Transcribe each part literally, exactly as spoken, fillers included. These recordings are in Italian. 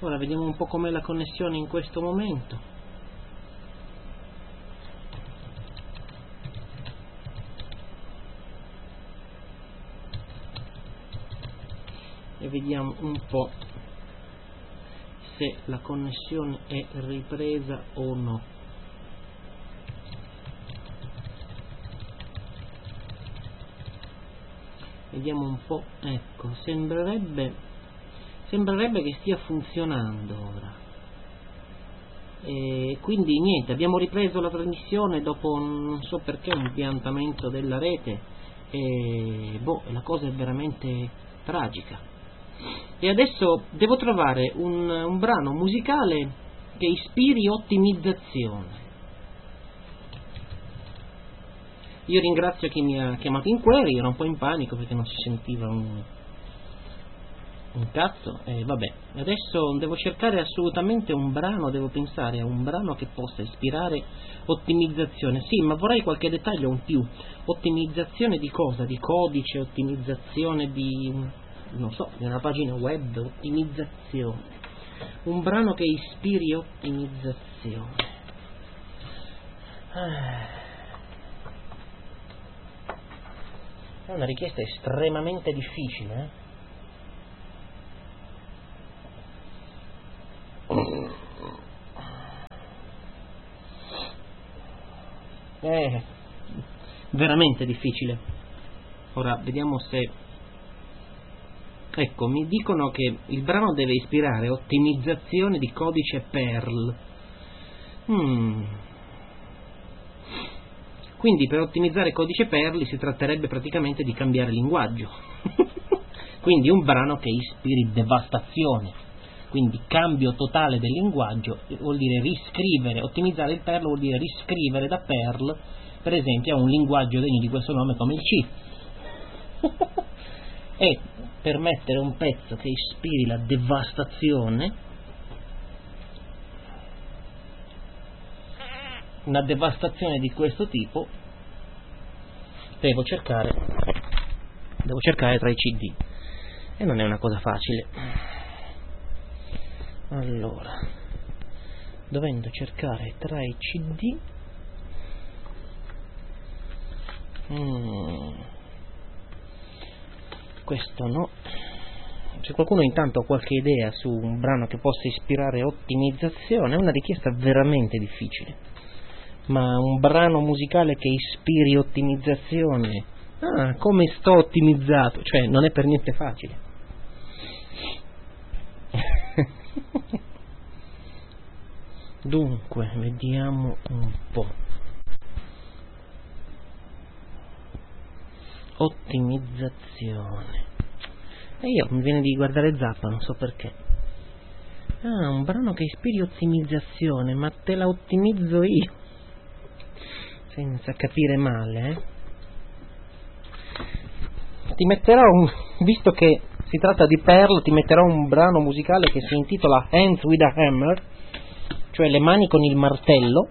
Ora vediamo un po' com'è la connessione in questo momento. E vediamo un po' se la connessione è ripresa o no. Vediamo un po', ecco, sembrerebbe sembrerebbe che stia funzionando ora. E quindi niente, abbiamo ripreso la trasmissione dopo non so perché un piantamento della rete e boh, la cosa è veramente tragica. E adesso devo trovare un, un brano musicale che ispiri ottimizzazione. Io ringrazio chi mi ha chiamato in query, ero un po' in panico perché non si sentiva un, un cazzo, e vabbè, adesso devo cercare assolutamente un brano, devo pensare a un brano che possa ispirare ottimizzazione. Sì, ma vorrei qualche dettaglio in più. Ottimizzazione di cosa? Di codice, ottimizzazione di, non so, di una pagina web, ottimizzazione. Un brano che ispiri ottimizzazione. Ah. È una richiesta estremamente difficile, eh? È veramente difficile. Ora vediamo se... Ecco, mi dicono che il brano deve ispirare ottimizzazione di codice Perl. Hmm... Quindi per ottimizzare codice Perl si tratterebbe praticamente di cambiare linguaggio. Quindi un brano che ispiri devastazione. Quindi cambio totale del linguaggio vuol dire riscrivere, ottimizzare il Perl vuol dire riscrivere da Perl, per esempio, a un linguaggio degno di questo nome come il C. E per mettere un pezzo che ispiri la devastazione, una devastazione di questo tipo, devo cercare devo cercare tra i C D e non è una cosa facile. Allora, dovendo cercare tra i C D, mm, questo no. Se qualcuno intanto ha qualche idea su un brano che possa ispirare ottimizzazione, è una richiesta veramente difficile. Ma un brano musicale che ispiri ottimizzazione, ah, come sto ottimizzato, cioè non è per niente facile. Dunque, vediamo un po'. Ottimizzazione. E io mi viene di guardare Zappa, non so perché. Ah, un brano che ispiri ottimizzazione, ma te la ottimizzo io. Senza capire male, eh? Ti metterò un, visto che si tratta di Perl, ti metterò un brano musicale che si intitola Hands with a Hammer, cioè le mani con il martello,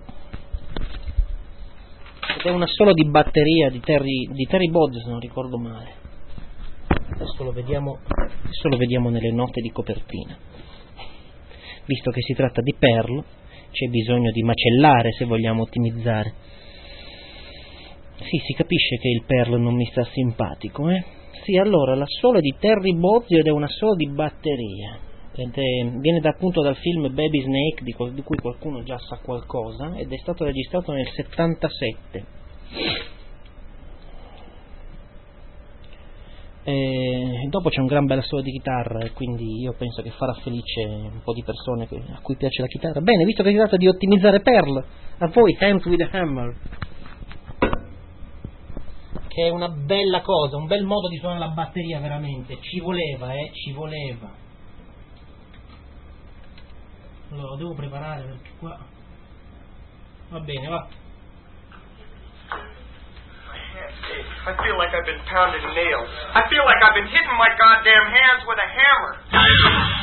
ed è una solo di batteria di Terry, di Terry Bodd, se non ricordo male. Adesso lo vediamo, adesso lo vediamo nelle note di copertina. Visto che si tratta di Perl, c'è bisogno di macellare se vogliamo ottimizzare. Sì, si capisce che il Perl non mi sta simpatico, eh? Sì, allora, la sola di Terry Bozzio ed è una sola di batteria. Ed è, viene da, appunto dal film Baby Snake, di, di cui qualcuno già sa qualcosa, ed è stato registrato nel settantasette. E dopo c'è un gran bel solo di chitarra, e quindi io penso che farà felice un po' di persone che, a cui piace la chitarra. Bene, visto che si tratta di ottimizzare Perl, a voi Hands with a Hammer, che è una bella cosa, un bel modo di suonare la batteria, veramente, ci voleva, eh, ci voleva. Allora, lo devo preparare perché qua... Va bene, va. I feel like I've been pounding nails. I feel like I've been hitting my goddamn hands with a hammer.